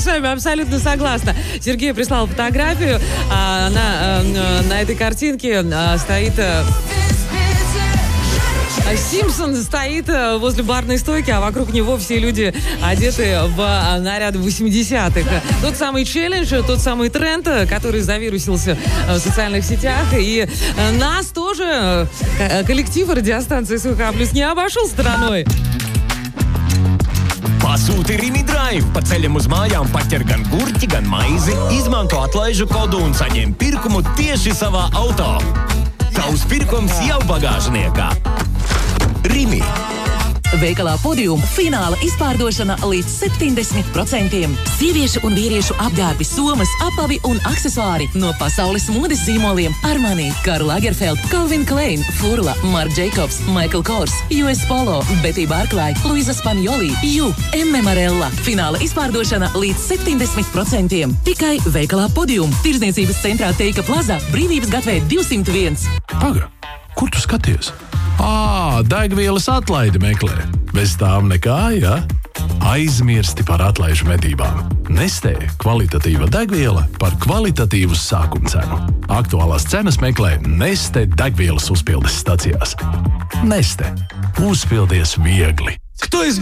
с вами абсолютно согласна. Сергей прислал фотографию. На этой картинке стоит... Симпсон стоит возле барной стойки, а вокруг него все люди одеты в наряды 80-х. Тот самый челлендж, тот самый тренд, который завирусился в социальных сетях. И нас тоже коллектив радиостанции СВХ+ не обошел стороной. Pasūti Rimi Drive pa ceļam uz mājām, paķer gan gurķi, gan maizi, izmanto atlaižu kodu un saņem pirkumu tieši savā auto. Tavs pirkums jau bagāžniekā. Rimi. Veikalā Podium fināla izpārdošana līdz 70%. Sieviešu un vīriešu apģērbi, somas, apavi un aksesuāri no pasaules modes zīmoliem Armani, Karl Lagerfeld, Calvin Klein, Furla, Marc Jacobs, Michael Kors, US Polo, Betty Barclay, Luisa Spagnoli, M. Marella. Fināla izpārdošana līdz 70%. Tikai veikalā Podium. Tirdzniecības centrā Teika Plaza, Brīvības gatavē 201. Paga, kur tu skaties? Degvielas atlaidi meklē. Bez tām nekā, ja? Aizmirsti par atlaižu medībām. Nestē kvalitatīva degviela par kvalitatīvu sākumcenu. Aktuālās cenas meklē Neste degvielas uzpildes stacijās. Neste. Uzpildies viegli. Кто из